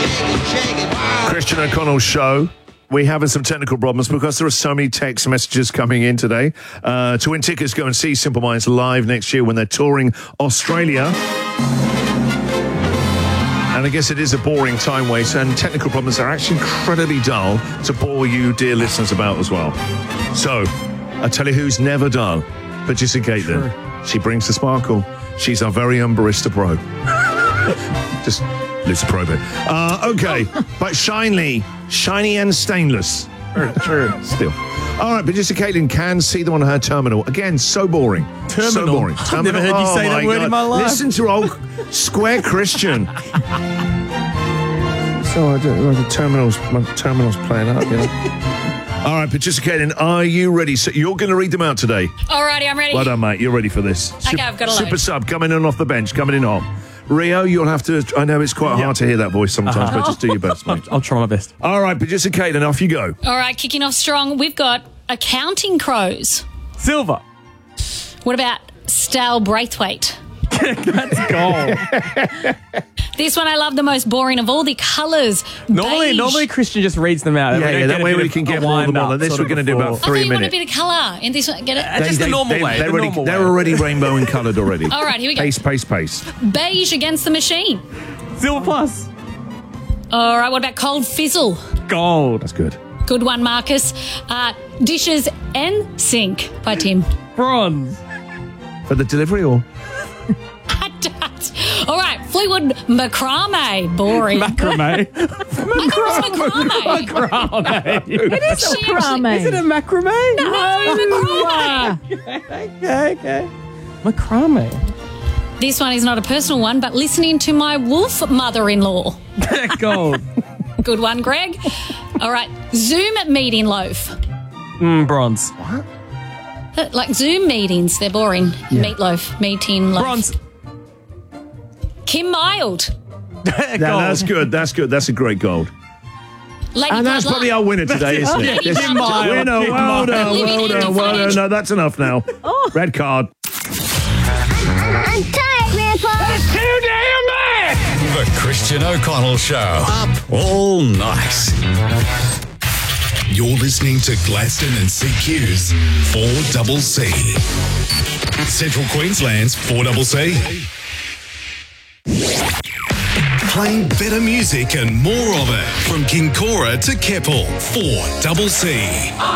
Christian O'Connell's show. We're having some technical problems because there are so many text messages coming in today. To win tickets, go and see Simple Minds live next year when they're touring Australia. And I guess it is a boring time waste, and technical problems are actually incredibly dull to bore you, dear listeners, about as well. So, I tell you who's never dull. Patricia Caitlin. She brings the sparkle. She's our very own Barista Pro. Just lose the pro bit. Okay, but shiny and stainless. Sure. Still. All right, Patricia Caitlin can see them on her terminal. Again, so boring. Terminal? So boring. I've never heard you say that word in my life. Listen to old Square Christian. So the terminal's playing up, you know. All right, Patricia Caitlin, are you ready? So you're going to read them out today. Alrighty, I'm ready. Well done, mate. You're ready for this. Okay, I've got a load. Super sub coming in off the bench, coming in hot. Rio, you'll have to... I know it's quite hard to hear that voice sometimes, but just do your best, mate. I'll try my best. All right, Patricia Caitlin, off you go. All right, kicking off strong. We've got accounting crows. Silver. What about Stale Braithwaite? That's gold. This one I love the most, boring of all the colours. Normally Christian just reads them out. Yeah, that way we can get more of them on. This we're going to do about 3 I thought you minutes. want a bit of colour in this one. Get it? Just the normal way. They're already rainbow and coloured already. All right, here we go. Pace. Beige against the machine. Silver plus. All right, what about Cold Fizzle? Gold. That's good. Good one, Marcus. Dishes and Sink by Tim. Bronze. For the delivery or? All right, Fleetwood Macrame. Boring. Macrame. I thought it was macrame. Macrame. It is macrame. Is it a macrame? No, macrame. Okay. Macrame. This one is not a personal one, but listening to my wolf mother-in-law. Gold. Good one, Greg. All right, Zoom meeting loaf. Bronze. Like Zoom meetings, they're boring. Meatloaf, meeting loaf. Bronze. Kim Mild. That's good. That's a great gold. Lady And that's Blood probably Love. our winner today, isn't it? Lady Blood Love. Winner. Well done. No, that's enough now. Red card. I'm tired, Grandpa. It's too damn bad. The Christian O'Connell Show. Up all night. You're listening to Gladstone and CQ's 4CC. Central Queensland's 4CC. Playing better music and more of it from Kincora to Keppel. 4CC.